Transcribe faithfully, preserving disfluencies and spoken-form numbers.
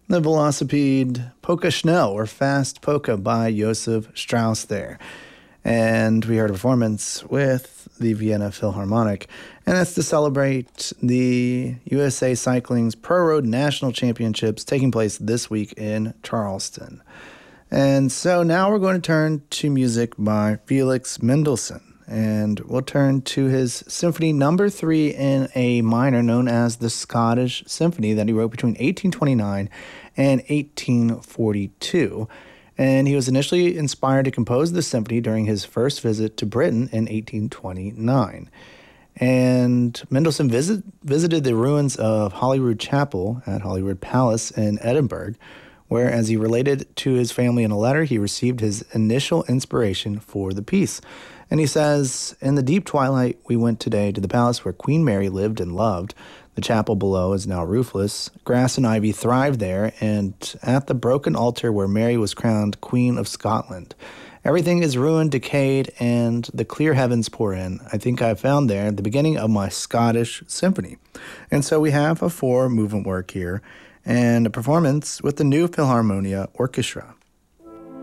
The Velocipede Polka Schnell, or Fast Polka by Josef Strauss there. And we heard a performance with the Vienna Philharmonic. And that's to celebrate the U S A Cycling's Pro Road National Championships taking place this week in Charleston. And so now we're going to turn to music by Felix Mendelssohn. And we'll turn to his Symphony Number Three in A minor, known as the Scottish Symphony, that he wrote between eighteen twenty-nine and eighteen forty-two. And he was initially inspired to compose the symphony during his first visit to Britain in eighteen twenty-nine. And Mendelssohn visit, visited the ruins of Holyrood Chapel at Holyrood Palace in Edinburgh, where, as he related to his family in a letter, he received his initial inspiration for the piece. And he says, "In the deep twilight, we went today to the palace where Queen Mary lived and loved. The chapel below is now roofless. Grass and ivy thrive there, and at the broken altar where Mary was crowned Queen of Scotland. Everything is ruined, decayed, and the clear heavens pour in. I think I have found there the beginning of my Scottish symphony." And so we have a four-movement work here, and a performance with the New Philharmonia Orchestra.